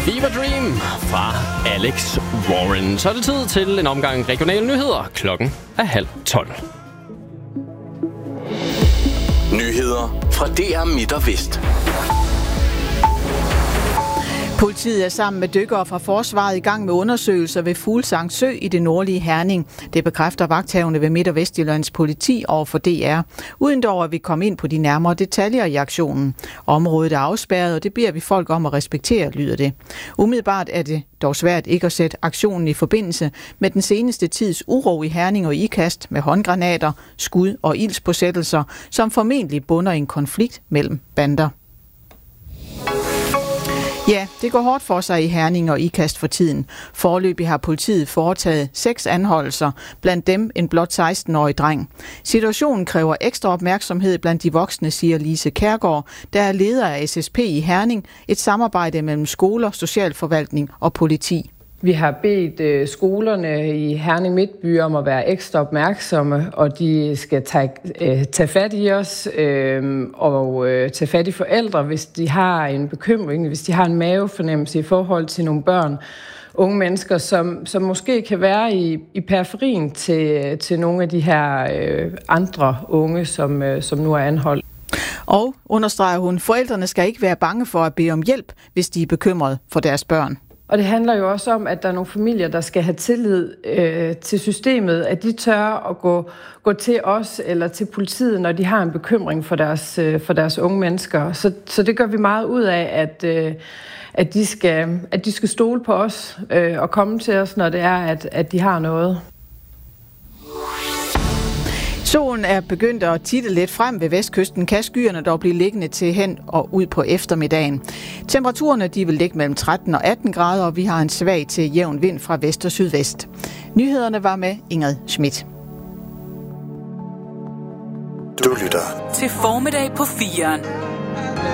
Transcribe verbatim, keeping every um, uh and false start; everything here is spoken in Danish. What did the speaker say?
Fever Dream fra Alex Warren. Så er det tid til en omgang regionale nyheder. Klokken er halv tolv. Nyheder fra D R Midt og Vest. Politiet er sammen med dykkere fra Forsvaret i gang med undersøgelser ved Fuglsang Sø i det nordlige Herning. Det bekræfter vagthavende ved Midt- og Vestjyllands politi over for D R. Uden dog at vi komme ind på de nærmere detaljer i aktionen. Området er afspærret, og det beder vi folk om at respektere, lyder det. Umiddelbart er det dog svært ikke at sætte aktionen i forbindelse med den seneste tids uro i Herning og Ikast med håndgranater, skud og ildspåsættelser, som formentlig bunder i en konflikt mellem bander. Ja, det går hårdt for sig i Herning og Ikast for tiden. Foreløbig har politiet foretaget seks anholdelser, blandt dem en blot seksten-årig dreng. Situationen kræver ekstra opmærksomhed blandt de voksne, siger Lise Kærgaard, der er leder af S S P i Herning, et samarbejde mellem skoler, socialforvaltning og politi. Vi har bedt øh, skolerne i Herning Midtby om at være ekstra opmærksomme, og de skal tage, øh, tage fat i os øh, og øh, tage fat i forældre, hvis de har en bekymring, hvis de har en mavefornemmelse i forhold til nogle børn, unge mennesker, som, som måske kan være i, i periferien til, til nogle af de her øh, andre unge, som, øh, som nu er anholdt. Og understreger hun, forældrene skal ikke være bange for at bede om hjælp, hvis de er bekymrede for deres børn. Og det handler jo også om, at der er nogle familier, der skal have tillid øh, til systemet, at de tør at gå, gå til os eller til politiet, når de har en bekymring for deres, øh, for deres unge mennesker. Så, så det gør vi meget ud af, at, øh, at, de, skal, at de skal stole på os øh, og komme til os, når det er, at, at de har noget. Solen er begyndt at titte lidt frem ved vestkysten. Kan skyerne dog blive liggende til hen og ud på eftermiddagen. Temperaturerne de vil ligge mellem tretten og atten grader, og vi har en svag til jævn vind fra vest og sydvest. Nyhederne var med Ingrid Schmidt. Du lytter til Formiddag på firen.